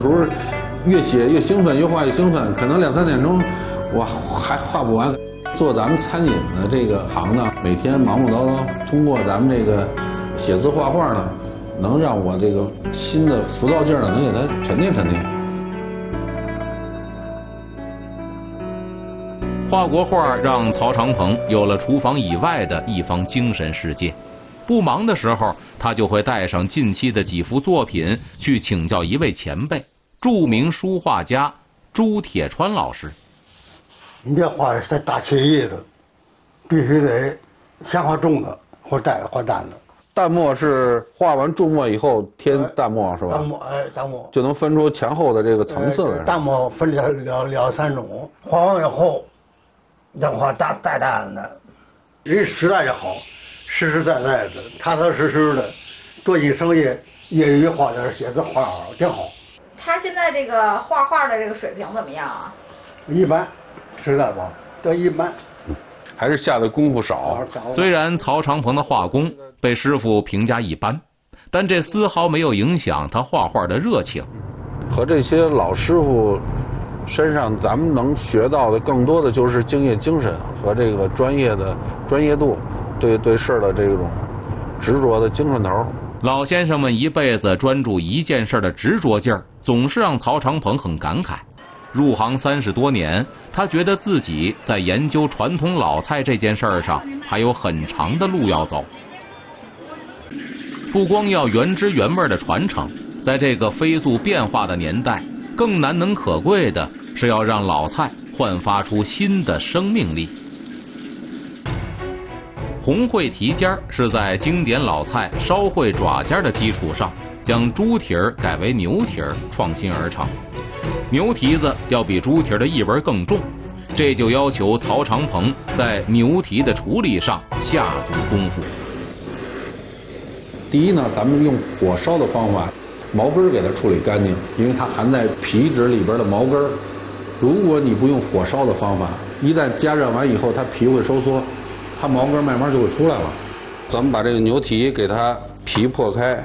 有时候越写越兴奋，越画越兴奋，可能2、3点钟我还画不完。做咱们餐饮的这个行呢，每天忙忙叨叨，通过咱们这个写字画画呢，能让我这个新的浮躁劲儿呢，能给它沉淀沉淀。 画国画让曹长鹏有了厨房以外的一方精神世界。不忙的时候，他就会带上近期的几幅作品去请教一位前辈，著名书画家朱铁川老师。 你这画是大切叶子，必须得先画重的，或者画淡的。 淡墨是画完重墨以后添淡墨是吧？ 淡墨就能分出前后的这个层次来。 淡墨分了3种，画完以后要画淡的。人实在也好，实实在在的，踏踏实实的，做起生意，业余画点写字画好，挺好。 他现在这个画画的这个水平怎么样啊？ 一般，实在吧，都一般。 还是下的功夫少。 虽然曹长鹏的画工被师傅评价一般，但这丝毫没有影响他画画的热情。 和这些老师傅身上，咱们能学到的更多的就是敬业精神和这个专业度，对事的这种执着的精神头。 老先生们一辈子专注一件事的执着劲儿，总是让曹长鹏很感慨。入行30多年，他觉得自己在研究传统老菜这件事儿上还有很长的路要走。不光要原汁原味的传承，在这个飞速变化的年代，更难能可贵的是要让老菜焕发出新的生命力。红烩蹄尖是在经典老菜烧烩爪尖的基础上，将猪蹄儿改为牛蹄儿创新而成。牛蹄子要比猪蹄的异味更重，这就要求曹长鹏在牛蹄的处理上下足功夫。 第一呢，咱们用火烧的方法，毛根给它处理干净，因为它含在皮质里边的毛根。如果你不用火烧的方法，一旦加热完以后，它皮会收缩，它毛根慢慢就会出来了。咱们把这个牛蹄给它皮破开，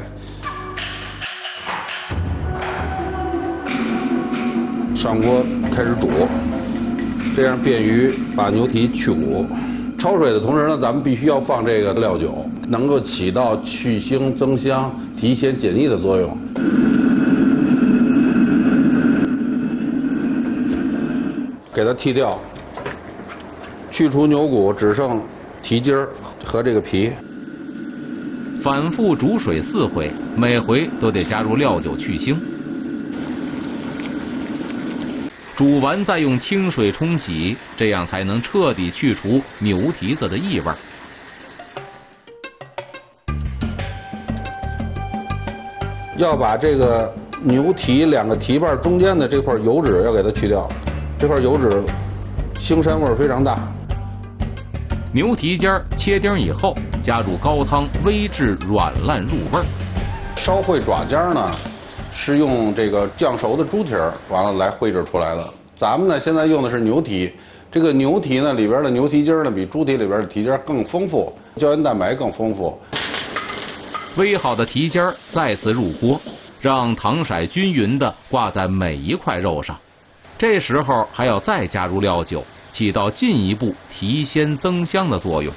上锅开始煮，这样便于把牛蹄去骨。焯水的同时呢，咱们必须要放这个料酒，能够起到去腥增香、提鲜解腻的作用。给它剔掉，去除牛骨，只剩蹄筋儿和这个皮。 反复煮水4回，每回都得加入料酒去腥。煮完再用清水冲洗，这样才能彻底去除牛蹄子的异味。 要把这个牛蹄2个蹄瓣中间的这块油脂要给它去掉，这块油脂腥膻味非常大。 牛蹄尖切丁以后，加入高汤煨至软烂入味。 烧烩爪尖呢，是用这个酱熟的猪蹄儿完了来烩制出来的。咱们呢现在用的是牛蹄，这个牛蹄呢里边的牛蹄筋呢比猪蹄里边的蹄筋更丰富，胶原蛋白更丰富。 煨好的蹄筋再次入锅，让糖色均匀地挂在每一块肉上。这时候还要再加入料酒，起到进一步提鲜增香的作用。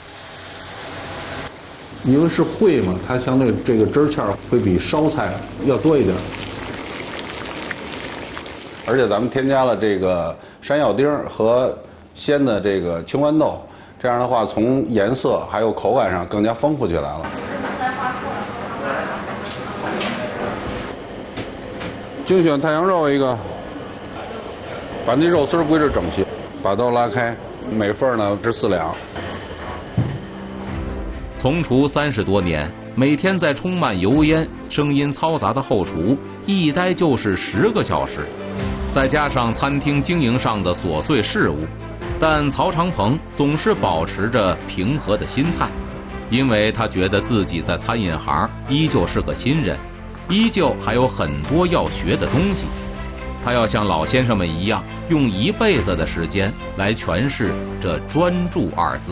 因为是烩嘛，它相对这个汁儿芡会比烧菜要多一点。而且咱们添加了这个山药丁和鲜的这个青豌豆，这样的话从颜色还有口感上更加丰富起来了。精选太阳肉一个，把那肉丝归置整齐，把刀拉开，每份呢是4两。 从厨30多年，每天在充满油烟、声音嘈杂的后厨，一待就是10个小时，再加上餐厅经营上的琐碎事务，但曹长鹏总是保持着平和的心态，因为他觉得自己在餐饮行依旧是个新人，依旧还有很多要学的东西。他要像老先生们一样，用一辈子的时间来诠释这专注2字。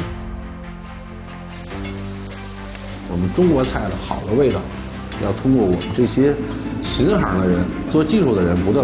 我们中国菜的好的味道，要通过我们这些勤行的人、做技术的人不断